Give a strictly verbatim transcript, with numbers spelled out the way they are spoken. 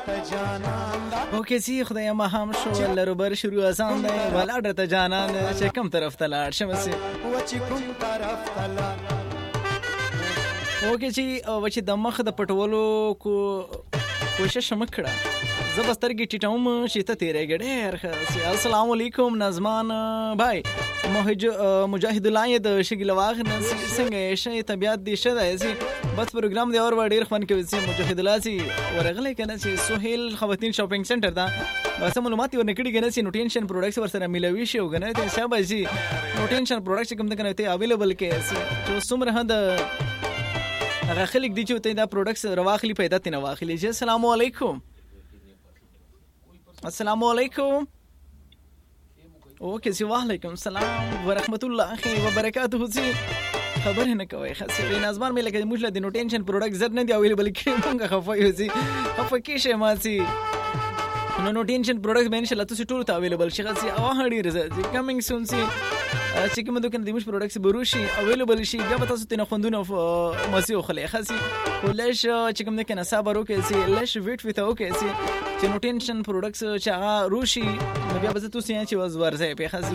اوکې سي خدای ما هم شو لربر شروع آسان دی ولاړه ته جانان چې کوم طرف ته لاړ شم سي اوکې چې و چې د مخ د پټولو کو کوشش مکړه زبسترګي ټټوم چې ته تیرې ګډه السلام علیکم نظمان بھائی مجاهد الله د شګل واغ نه څنګه شي طبيعت دي شه دی بس پروګرام دی اور ډیر خوان کوي چې مجاهد الله سي ورغله کنه چې سہیل خواتین شاپینګ سنټر دا بس معلومات ورنکړي کنه چې نوټینشن پروډکټس ور سره ملوي شي وګنه ته شابه شي نوټینشن پروډکټس کوم څنګه ته اویلیبل کې چې څومره هند هغه خلک دي چې ته دا پروډکټس رواخلي پیدا تنه واخلي جی السلام علیکم السلام علیکم اوکې سی وعلیکم السلام ورحمت الله وبرکاته سي خبر نه کوي خاصه نظمان مې لکه موږ له د نوټینشن پروډکټ زر نه دی اویلیبل کې مونږه خفایو سي خفکه شي ما سي نو نوټینشن پروډکټ به ان شاء الله تاسو ټول ته اویلیبل شي خاصه او هړي رزه کمینګ سون سي چې کوم دوکان د موږ پروډکټس بروشي اویلیبل شي بیا تاسو ته نه خوندونه مسیو خلې خاصه ولش چې کوم نه کنه صبر وکړئ سي لش ویټ وته وکړئ سي چې نوټینشن پروډکټس چې هغه روشي بیا به تاسو یې چې وز ورځي په خاصه